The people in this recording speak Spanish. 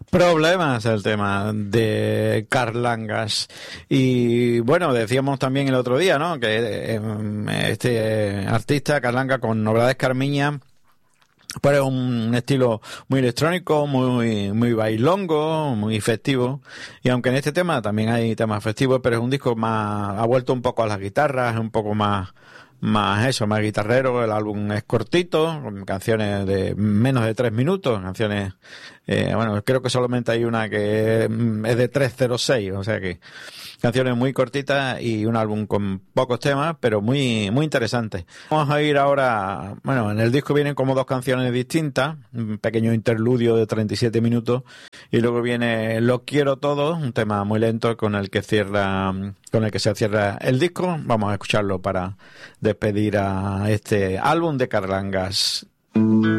Problemas, el tema de Carlangas. Y bueno, decíamos también el otro día, ¿no? Que este artista, Carlanga, con Novedades Carmiña, pues es un estilo muy electrónico, muy bailongo, muy festivo. Y aunque en este tema también hay temas festivos, pero es un disco más, ha vuelto un poco a las guitarras, un poco más guitarrero. El álbum es cortito, con canciones de menos de 3 minutos, canciones, bueno, creo que solamente hay una que es de 3:06, o sea que canciones muy cortitas y un álbum con pocos temas, pero muy interesante. Vamos a ir ahora, bueno, en el disco vienen como 2 canciones distintas, un pequeño interludio de 37 minutos, y luego viene Lo quiero todo, un tema muy lento con el que se cierra el disco. Vamos a escucharlo para despedir a este álbum de Carlangas.